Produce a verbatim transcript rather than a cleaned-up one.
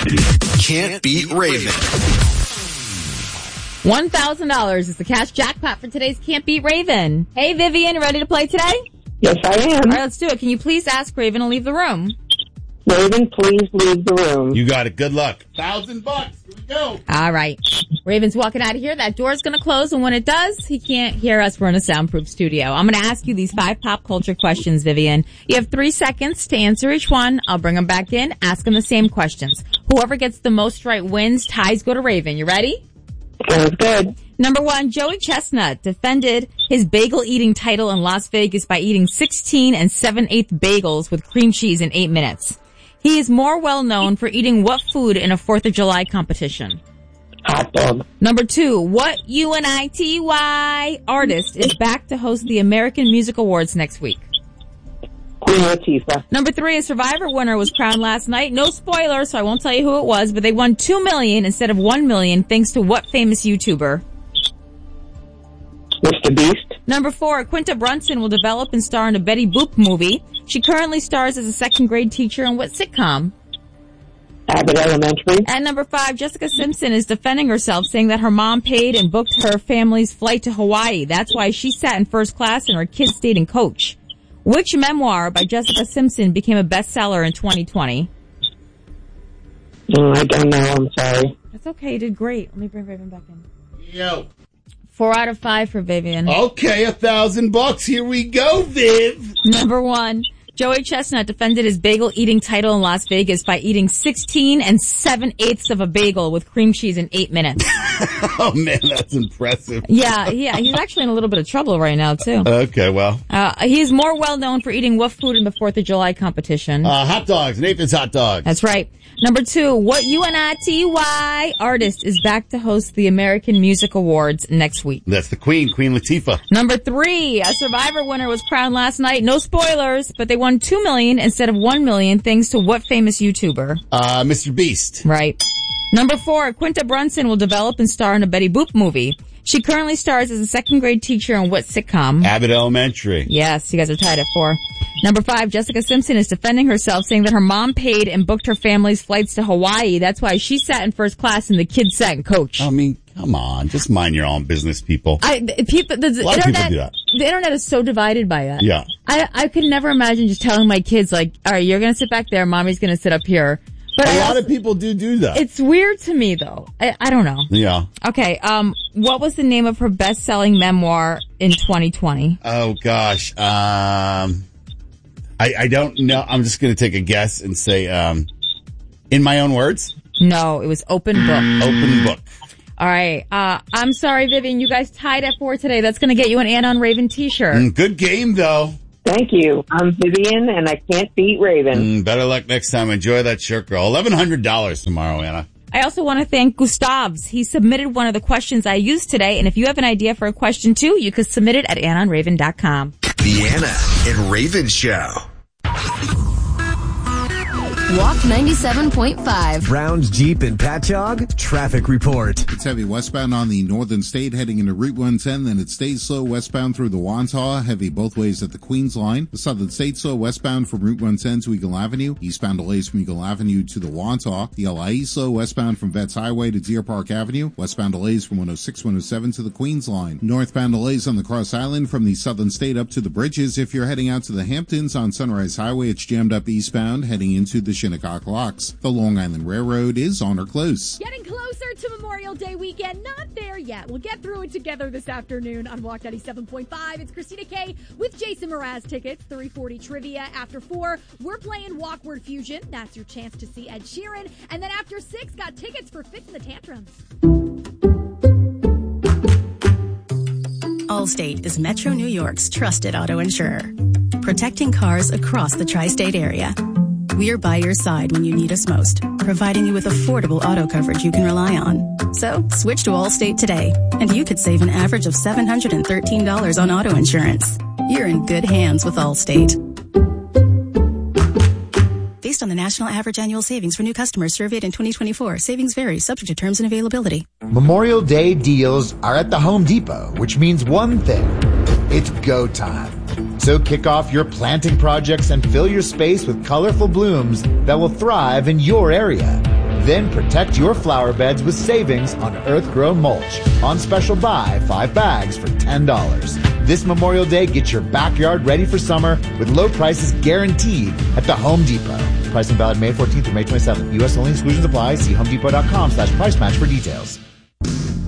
Can't Beat Raven. one thousand dollars is the cash jackpot for today's Can't Beat Raven. Hey, Vivian, you ready to play today? Yes, I am. All right, let's do it. Can you please ask Raven to leave the room? Raven, please leave the room. You got it. Good luck. Thousand bucks. Here we go. All right. Raven's walking out of here. That door's going to close, and when it does, he can't hear us. We're in a soundproof studio. I'm going to ask you these five pop culture questions, Vivian. You have three seconds to answer each one. I'll bring them back in, ask them the same questions. Whoever gets the most right wins. Ties go to Raven. You ready? Sounds good. Number one, Joey Chestnut defended his bagel eating title in Las Vegas by eating sixteen and seven-eighths bagels with cream cheese in eight minutes. He is more well known for eating what food in a fourth of July competition? Hot dog. Number two, what U N I T Y artist is back to host the American Music Awards next week? Queen Latifah. Number three, a Survivor winner was crowned last night. No spoiler, so I won't tell you who it was, but they won two million dollars instead of one million dollars thanks to what famous YouTuber? Mister Beast. Number four, Quinta Brunson will develop and star in a Betty Boop movie. She currently stars as a second grade teacher in what sitcom? Abbott Elementary. And number five, Jessica Simpson is defending herself, saying that her mom paid and booked her family's flight to Hawaii. That's why she sat in first class and her kids stayed in coach. Which memoir by Jessica Simpson became a bestseller in twenty twenty? Oh, I don't know. I'm sorry. That's okay. You did great. Let me bring Raven back in. Yo. Four out of five for Vivian. Okay, a thousand bucks. Here we go, Viv. Number one, Joey Chestnut defended his bagel eating title in Las Vegas by eating sixteen and seven-eighths of a bagel with cream cheese in eight minutes. Oh, man, that's impressive. Yeah, yeah, he's actually in a little bit of trouble right now, too. Okay, well. Uh, he's more well known for eating what food in the fourth of July competition? Uh, hot dogs. Nathan's hot dogs. That's right. Number two, what U N I T Y artist is back to host the American Music Awards next week? That's the Queen, Queen Latifah. Number three, a Survivor winner was crowned last night. No spoilers, but they won two million dollars instead of one million dollars thanks to what famous YouTuber? Uh, Mister Beast. Right. Number four, Quinta Brunson will develop and star in a Betty Boop movie. She currently stars as a second grade teacher in what sitcom? Abbott Elementary. Yes, you guys are tied at four. Number five, Jessica Simpson is defending herself, saying that her mom paid and booked her family's flights to Hawaii. That's why she sat in first class and the kids sat in coach. I mean, come on. Just mind your own business, people. I, people, the, the A lot of internet, people do that. The internet is so divided by that. Yeah. I, I could never imagine just telling my kids, like, all right, you're going to sit back there, mommy's going to sit up here. But a I lot also, of people do do that. It's weird to me, though. I, I don't know. Yeah. Okay, um, what was the name of her best-selling memoir in twenty twenty? Oh, gosh. Um, I, I don't know. I'm just going to take a guess and say, um, in my own words? No, it was Open Book. Open Book. All right. Uh, I'm sorry, Vivian. You guys tied at four today. That's going to get you an Anna on Raven t-shirt. Mm, good game, though. Thank you. I'm Vivian, and I can't beat Raven. Mm, better luck next time. Enjoy that shirt, girl. eleven hundred dollars tomorrow, Anna. I also want to thank Gustavs. He submitted one of the questions I used today, and if you have an idea for a question, too, you could submit it at anna on raven dot com. The Anna and Raven Show. Walk ninety-seven point five. Browns Jeep and Patchogue traffic report. It's heavy westbound on the northern state heading into Route one ten, then it stays slow westbound through the Wantagh, heavy both ways at the Queens line. The southern state slow westbound from Route one ten to Eagle Avenue, eastbound delays from Eagle Avenue to the Wantagh. The L I E slow westbound from Vets Highway to Deer Park Avenue, westbound delays from one oh six, one oh seven to the Queens line. Northbound delays on the Cross Island from the southern state up to the bridges. If you're heading out to the Hamptons on Sunrise Highway, it's jammed up eastbound heading into the Shinnecock Locks. The Long Island Railroad is on or close. Getting closer to Memorial Day weekend. Not there yet. We'll get through it together this afternoon on Walk ninety-seven point five. It's Christina K with Jason Mraz tickets. three forty trivia. After four, we're playing Walkward Fusion. That's your chance to see Ed Sheeran. And then after six, got tickets for Fits and the Tantrums. Allstate is Metro New York's trusted auto insurer, protecting cars across the tri-state area. We are by your side when you need us most, providing you with affordable auto coverage you can rely on. So, switch to Allstate today, and you could save an average of seven hundred thirteen dollars on auto insurance. You're in good hands with Allstate. Based on the national average annual savings for new customers surveyed in twenty twenty-four, savings vary, subject to terms and availability. Memorial Day deals are at the Home Depot, which means one thing. It's go time. So kick off your planting projects and fill your space with colorful blooms that will thrive in your area. Then protect your flower beds with savings on Earth-Grown mulch. On special buy, five bags for ten dollars. This Memorial Day, get your backyard ready for summer with low prices guaranteed at the Home Depot. Pricing valid May fourteenth through May twenty-seventh. U S only, exclusions apply. See homedepot.com slash price match for details.